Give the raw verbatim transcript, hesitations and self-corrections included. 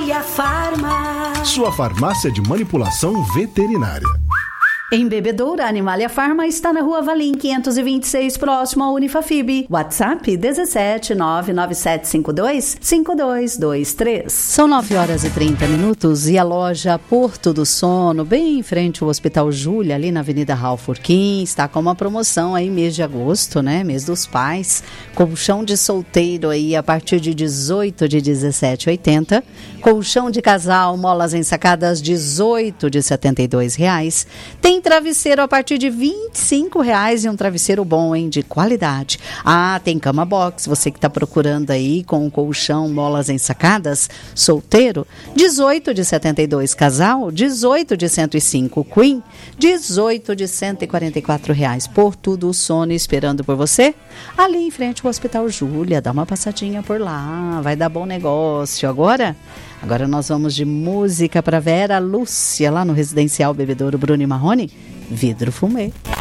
Animalia Farma. Sua farmácia de manipulação veterinária. Em Bebedouro, a Animalia Farma está na Rua Valim quinhentos e vinte e seis, próximo ao Unifafib. WhatsApp dezessete nove nove sete cinco dois cinco dois dois três. São nove horas e trinta minutos e a loja Porto do Sono, bem em frente ao Hospital Júlia, ali na Avenida Ralph Urquim, está com uma promoção aí mês de agosto, né? Mês dos pais. Colchão de solteiro aí a partir de dezoito de dezessete e oitenta. Colchão de casal, molas ensacadas dezoito de setenta e dois reais. Tem travesseiro a partir de vinte e cinco reais e um travesseiro bom, hein, de qualidade. Ah, tem cama box, você que está procurando aí com um colchão, molas ensacadas, solteiro, dezoito de setenta e dois casal, dezoito de cento e cinco queen, dezoito de cento e quarenta e quatro reais. Por tudo o sono esperando por você, ali em frente ao Hospital Júlia, dá uma passadinha por lá, vai dar bom negócio. Agora... Agora nós vamos de música para Vera Lúcia, lá no Residencial Bebedouro Bruno e Marrone, Vidro Fumê.